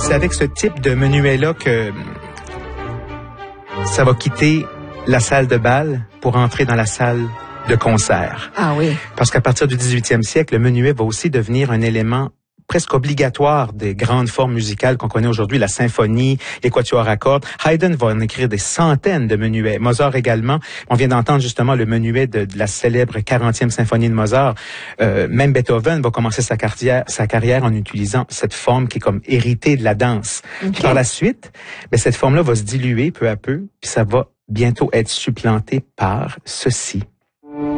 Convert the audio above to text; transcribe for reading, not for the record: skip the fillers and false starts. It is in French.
c'est avec ce type de menuet-là que ça va quitter la salle de bal pour entrer dans la salle de concert. Ah oui. Parce qu'à partir du 18e siècle, le menuet va aussi devenir un élément presque obligatoire des grandes formes musicales qu'on connaît aujourd'hui, la symphonie, les quatuors à cordes. Haydn va en écrire des centaines de menuets. Mozart également. On vient d'entendre justement le menuet de la célèbre 40e symphonie de Mozart. Même Beethoven va commencer sa carrière en utilisant cette forme qui est comme héritée de la danse. Okay. Puis par la suite, cette forme-là va se diluer peu à peu, puis ça va bientôt être supplanté par ceci.